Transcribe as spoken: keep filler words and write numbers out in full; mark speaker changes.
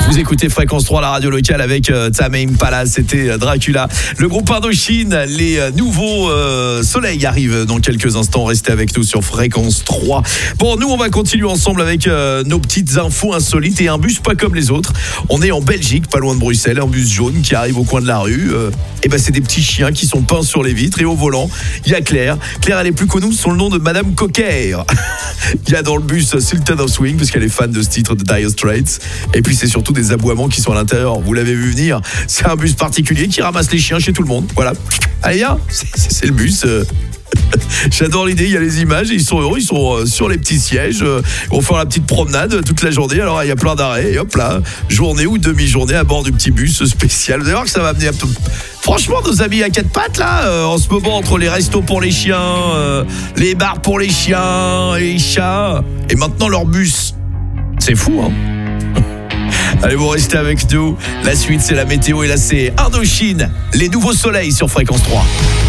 Speaker 1: Vous écoutez Fréquence trois, la radio locale avec euh, Tame Impala, c'était euh, Dracula. Le groupe Indochine, les euh, nouveaux euh, soleils arrivent dans quelques instants. Restez avec nous sur Fréquence trois. Bon, nous on va continuer ensemble avec euh, nos petites infos insolites et un bus pas comme les autres. On est en Belgique, pas loin de Bruxelles, un bus jaune qui arrive au coin de la rue. Euh, et ben c'est des petits chiens qui sont peints sur les vitres et au volant, il y a Claire. Claire, elle est plus connue sous le nom de Madame Cocker. Il y a dans le bus Sultan of Swing parce qu'elle est fan de ce titre de Dire Straits. Et puis c'est surtout des aboiements qui sont à l'intérieur. Vous l'avez vu venir. C'est un bus particulier qui ramasse les chiens chez tout le monde. Voilà. Allez, viens. C'est, c'est, c'est le bus. Euh... J'adore l'idée, il y a les images et ils sont heureux, ils sont euh, sur les petits sièges, euh, ils vont faire la petite promenade toute la journée. Alors il y a plein d'arrêts et hop là, journée ou demi-journée à bord du petit bus spécial. Vous allez voir que ça va amener un peu... Franchement, nos amis à quatre pattes là, euh, en ce moment entre les restos pour les chiens, euh, les bars pour les chiens et les chats, et maintenant leur bus, c'est fou hein. Allez, vous restez avec nous. La suite c'est la météo et là c'est Indochine, les nouveaux soleils sur Fréquence trois.